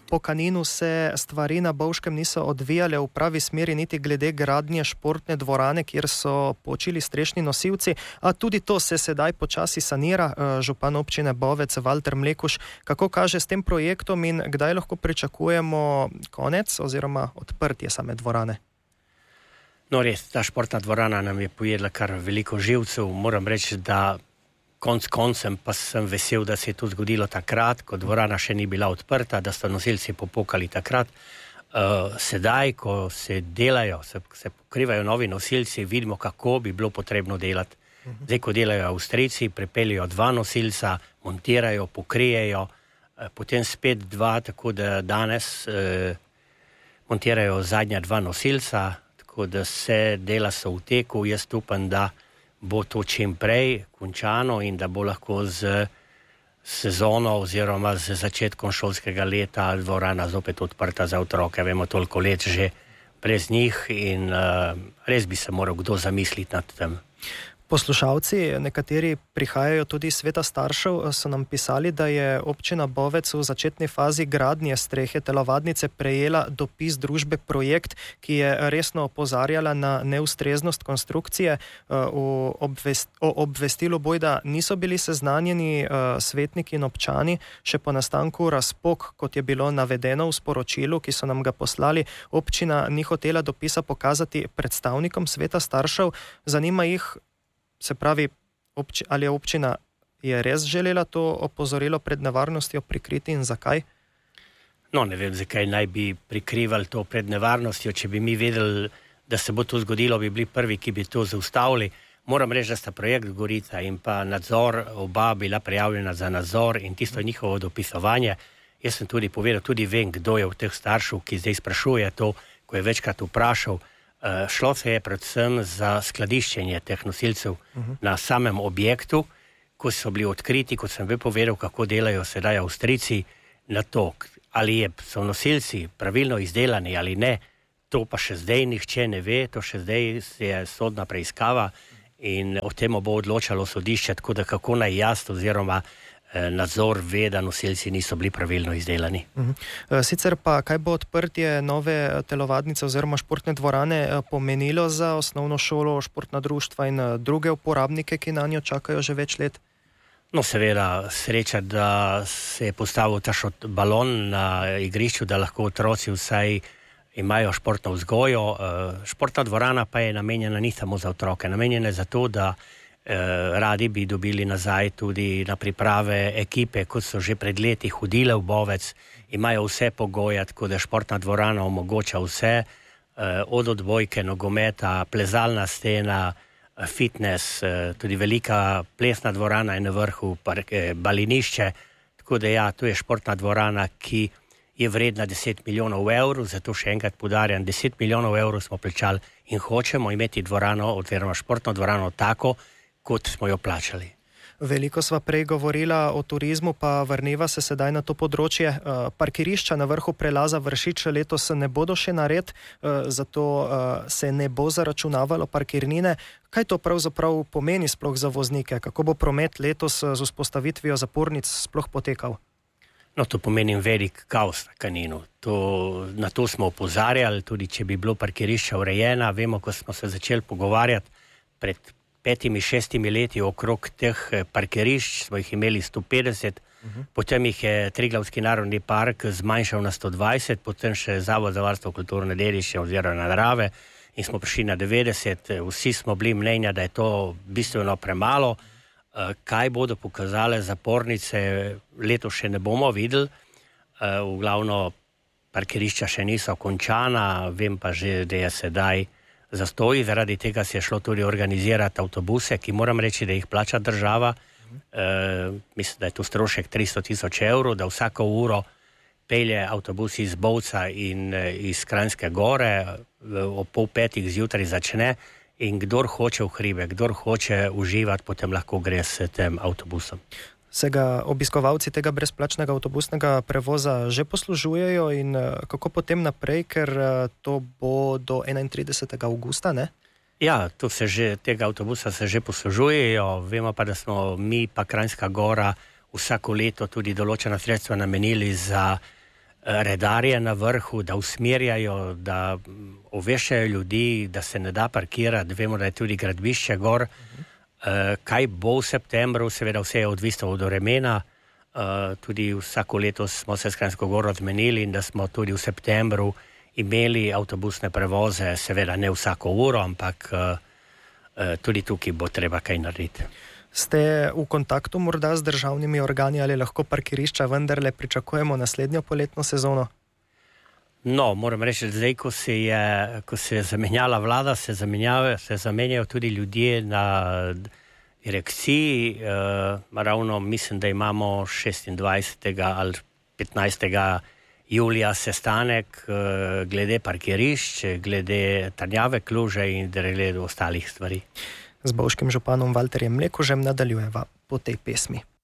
po Kaninu se stvari na Bovškem niso odvijale v pravi smeri niti glede gradnje športne dvorane, kjer so počili strešni nosilci, a tudi to se sedaj počasi sanira. Župan občine Bovec Valter Mlekuš, kako kaže s tem projektom in kdaj lahko pričakujemo konec oziroma odprtje same dvorane? No res, ta športna dvorana nam je pojedla kar veliko živcev. Moram reči, da koncem pa sem vesel, da se je to zgodilo takrat, ko dvorana še ni bila odprta, da so nosilci popokali takrat. Sedaj, ko se delajo, se pokrivajo novi nosilci, vidimo, kako bi bilo potrebno delati. Zdaj, ko delajo Avstrijci, prepeljajo 2 nosilca, montirajo, pokrijejo, potem spet 2, tako da danes montirajo zadnja 2 nosilca, tako da se dela so v teku. Jaz upam, da bo to čim prej končano in da bo lahko z sezono oziroma z začetkom šolskega leta dvorana zopet odprta za otroke. Vemo, toliko let že brez njih in res bi se moral kdo zamisliti nad tem. Poslušalci, nekateri prihajajo tudi iz sveta staršev, so nam pisali, da je občina Bovec v začetni fazi gradnje strehe telovadnice prejela dopis družbe Projekt, ki je resno opozarjala na neustreznost konstrukcije. O obvestilu bojda niso bili seznanjeni svetniki in občani, še po nastanku razpok, kot je bilo navedeno v sporočilu, ki so nam ga poslali. Občina ni hotela dopisa pokazati predstavnikom sveta staršev. Zanima jih, se pravi, ali je občina res želela to opozorilo pred nevarnostjo prikriti in zakaj? No, ne vem, zakaj naj bi prikrivali to pred nevarnostjo. Če bi mi vedeli, da se bo to zgodilo, bi bili prvi, ki bi to zaustavili. Moram reči, da sta projekt Gorica in pa nadzor oba bila prijavljena za nadzor in tisto njihovo dopisovanje. Jaz sem tudi povedal, tudi vem, kdo je v teh staršev, ki zdaj sprašuje to, ko je večkrat vprašal. Šlo se je predvsem za skladiščenje teh nosilcev na samem objektu, ko so bili odkriti, kot sem povedal, kako delajo sedaj Avstrijci na to, ali so nosilci pravilno izdelani ali ne, to pa še zdaj nihče ne ve, to še zdaj je sodna preiskava in o tem bo odločalo sodišče, tako da kako naj jaz oziroma nadzor ve, da nosilci niso bili pravilno izdelani. Sicer pa, kaj bo odprtje nove telovadnice oziroma športne dvorane pomenilo za osnovno šolo, športna društva in druge uporabnike, ki na njo čakajo že več let? No, seveda, sreča, da se je postavil ta balon na igrišču, da lahko otroci vsaj imajo športno vzgojo. Športna dvorana pa je namenjena ni samo za otroke, namenjena je za to, da radi bi dobili nazaj tudi na priprave ekipe, kot so že pred leti hodile v Bovec, imajo vse pogoje, tako da športna dvorana omogoča vse, od odbojke, nogometa, plezalna stena, fitness, tudi velika plesna dvorana je na vrhu, balinišče, tako da ja, to je športna dvorana, ki je vredna 10 milijonov evrov, zato še enkrat poudarjam, 10 milijonov evrov smo plačali in hočemo imeti dvorano, oziroma športno dvorano tako, kot smo jo plačali. Veliko sva prej govorila o turizmu, pa vrniva se sedaj na to področje. Parkirišča na vrhu prelaza Vršič letos ne bodo še nared, zato se ne bo zaračunavalo parkirnine. Kaj to pravzaprav pomeni sploh za voznike? Kako bo promet letos z vzpostavitvijo zapornic sploh potekal? No, to pomeni velik kaos na Kaninu. Na to smo opozarjali, tudi če bi bilo parkirišča urejena. Vemo, ko smo se začeli pogovarjati pred 5-6 leti okrog teh parkirišč, smo jih imeli 150, potem jih je Triglavski narodni park zmanjšal na 120, potem še Zavod za varstvo kulturne dediščine oziroma narave in smo prišli na 90. Vsi smo bili mnenja, da je to bistveno premalo. Kaj bodo pokazale zapornice, letos še ne bomo videli. V glavno parkirišča še niso končana, vem pa že, da je sedaj zastoji, zaradi tega se je šlo tudi organizirati avtobuse, ki moram reči, da jih plača država. Mislim, da je to strošek 300.000 evrov, da vsako uro pelje avtobus iz Bovca in iz Kranjske Gore, ob 4:30 zjutraj začne in kdor hoče v hribe, kdor hoče uživati, potem lahko gre s tem avtobusom. Se ga obiskovalci tega brezplačnega avtobusnega prevoza že poslužujejo in kako potem naprej, ker to bo do 31. avgusta, ne? Ja, tega avtobusa se že poslužujejo, vemo pa, da smo mi pa Kranjska Gora vsako leto tudi določena sredstva namenili za redarje na vrhu, da usmerjajo, da ovešajo ljudi, da se ne da parkirati. Vemo, da je tudi gradbišče gor. Kaj bo v septembru, seveda vse je odvisno od vremena. Tudi vsako leto smo se s Kranjsko Goro zmenili in da smo tudi v septembru imeli avtobusne prevoze, seveda ne vsako uro, ampak tudi tukaj bo treba kaj narediti. Ste v kontaktu morda z državnimi organi ali lahko parkirišča vendarle pričakujemo naslednjo poletno sezono? No, moram reči, da zdaj, ko se je zamenjala vlada, se zamenjajo tudi ljudje na direkciji. Ravno mislim, da imamo 26. ali 15. julija sestanek glede parkirišč, glede Trnjave Kluže in glede ostalih stvari. Z bovškim županom Valterjem Mlekužem nadaljujeva po tej pesmi.